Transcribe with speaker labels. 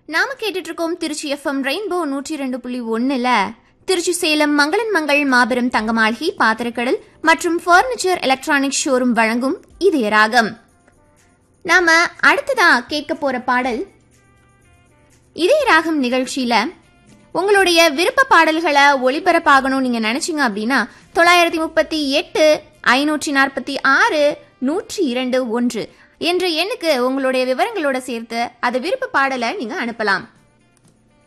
Speaker 1: நாம கேட்டுட்டு இருக்கோம் திருச்சி எஃப்எம் ரெயின்போ 102.1 திருச்சி சேலம் மங்களன் மங்கள் மாபெரும் தங்க மாளிகை பாத்திரக்கடல் மற்றும் பர்னிச்சர் எலக்ட்ரானிக் ஷோரூம் வழங்கும் இதய ராகம். நாம அடுத்ததா கேட்க போற பாடல் இதய ராகம் நிகழ்ச்சியில உங்களுடைய விருப்ப பாடல்களை ஒளிபரப்பாகணும் நீங்க நினைச்சீங்க அப்படின்னா 938 546 102 1 என்ற எண்ணுக்கு உங்களுடைய விவரங்களோட சேர்த்து அது விருப்ப பாடலை நீங்க அனுப்பலாம்.